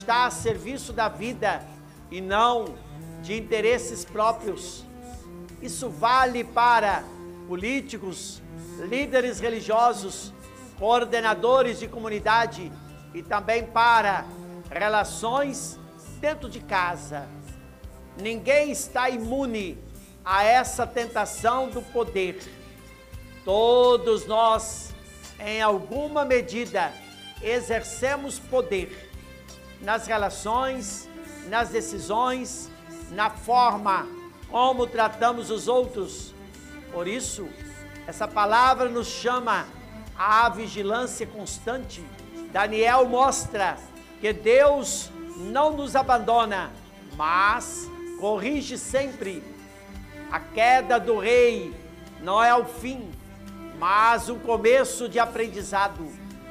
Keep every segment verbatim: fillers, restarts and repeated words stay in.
está a serviço da vida e não de interesses próprios. Isso vale para políticos, líderes religiosos, coordenadores de comunidade e também para relações dentro de casa. Ninguém está imune a essa tentação do poder. Todos nós, em alguma medida, exercemos poder nas relações, nas decisões, na forma como tratamos os outros. Por isso, essa palavra nos chama à vigilância constante. Daniel mostra que Deus não nos abandona, mas corrige sempre. A queda do rei não é o fim, mas um começo de aprendizado.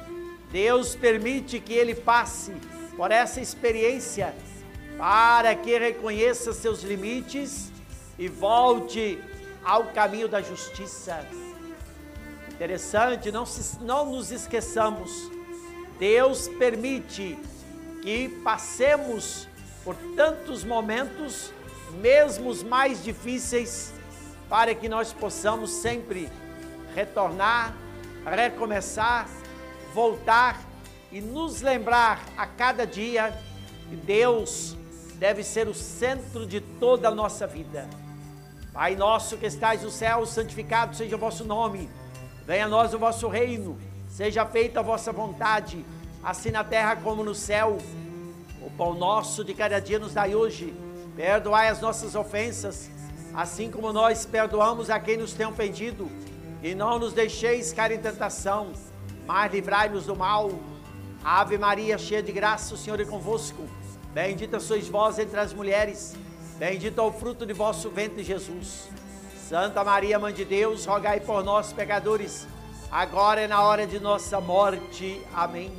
Deus permite que ele passe por essa experiência para que reconheça seus limites e volte ao caminho da justiça. Interessante, não, se, não nos esqueçamos, Deus permite que passemos por tantos momentos, mesmo os mais difíceis, para que nós possamos sempre retornar, recomeçar, voltar e nos lembrar a cada dia que Deus deve ser o centro de toda a nossa vida. Pai nosso que estais no céu, santificado seja o vosso nome. Venha a nós o vosso reino. Seja feita a vossa vontade, assim na terra como no céu. O pão nosso de cada dia nos dai hoje. Perdoai as nossas ofensas, assim como nós perdoamos a quem nos tem ofendido. E não nos deixeis cair em tentação, mas livrai-nos do mal. Ave Maria, cheia de graça, o Senhor é convosco. Bendita sois vós entre as mulheres, bendito é o fruto de vosso ventre, Jesus. Santa Maria, Mãe de Deus, rogai por nós, pecadores, agora é na hora de nossa morte. Amém.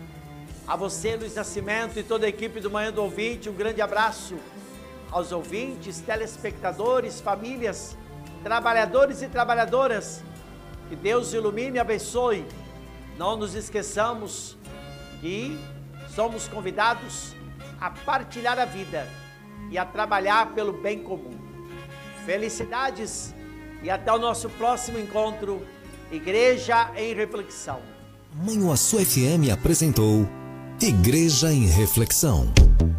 A você, Luiz Nascimento, e toda a equipe do Manhã do Ouvinte, um grande abraço. Aos ouvintes, telespectadores, famílias, trabalhadores e trabalhadoras, que Deus ilumine e abençoe. Não nos esqueçamos que somos convidados a partilhar a vida e a trabalhar pelo bem comum. Felicidades e até o nosso próximo encontro, Igreja em Reflexão. Manhuaçu F M apresentou Igreja em Reflexão.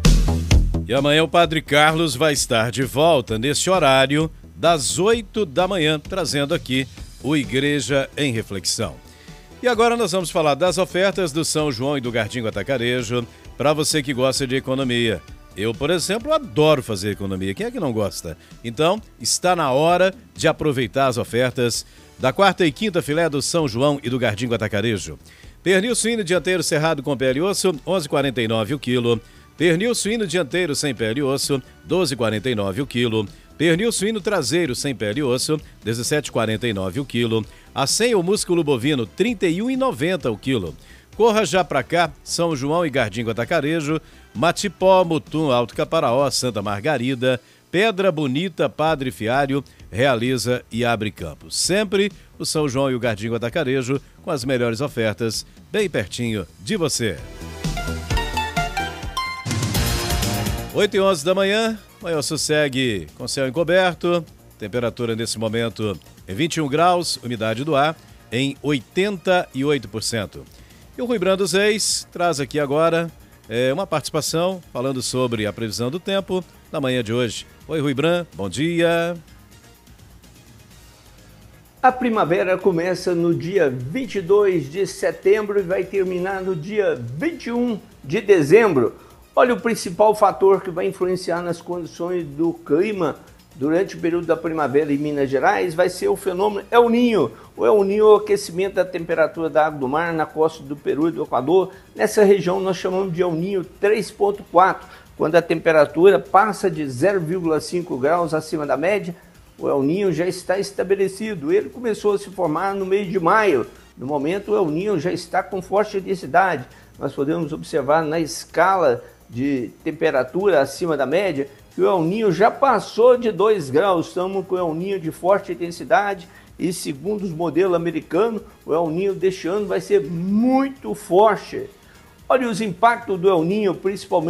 E amanhã o Padre Carlos vai estar de volta neste horário das oito da manhã, trazendo aqui o Igreja em Reflexão. E agora nós vamos falar das ofertas do São João e do Gardinho Atacarejo, para você que gosta de economia. Eu, por exemplo, adoro fazer economia. Quem é que não gosta? Então, está na hora de aproveitar as ofertas da quarta e quinta filé do São João e do Gardinho Atacarejo. Pernil suíno dianteiro cerrado com pele e osso, onze reais e quarenta e nove centavos o quilo. Pernil suíno dianteiro sem pele e osso, doze reais e quarenta e nove centavos o quilo. Pernil suíno traseiro sem pele e osso, dezessete reais e quarenta e nove centavos o quilo. Acém ou músculo bovino, trinta e um reais e noventa centavos o quilo. Corra já pra cá, São João e Gardinho Atacarejo, Matipó, Mutum, Alto Caparaó, Santa Margarida, Pedra Bonita, Padre Fiário, Realiza e Abre Campos. Sempre o São João e o Gardinho Atacarejo com as melhores ofertas, bem pertinho de você. oito e onze da manhã, Manhã segue com céu encoberto, temperatura nesse momento em vinte e um graus, umidade do ar em oitenta e oito por cento. E o Rui Brando Reis traz aqui agora é, uma participação falando sobre a previsão do tempo na manhã de hoje. Oi, Rui Brando, bom dia. A primavera começa no dia vinte e dois de setembro e vai terminar no dia vinte e um de dezembro. Olha, o principal fator que vai influenciar nas condições do clima durante o período da primavera em Minas Gerais vai ser o fenômeno El Niño. O El Niño é o aquecimento da temperatura da água do mar na costa do Peru e do Equador. Nessa região nós chamamos de El Niño três ponto quatro, quando a temperatura passa de zero vírgula cinco graus acima da média. O El Niño já está estabelecido. Ele começou a se formar no mês de maio. No momento, o El Niño já está com forte intensidade. Nós podemos observar na escala de temperatura acima da média que o El Niño já passou de dois graus. Estamos com o El Niño de forte intensidade e, segundo os modelos americanos, o El Niño deste ano vai ser muito forte. Olha os impactos do El Niño, principalmente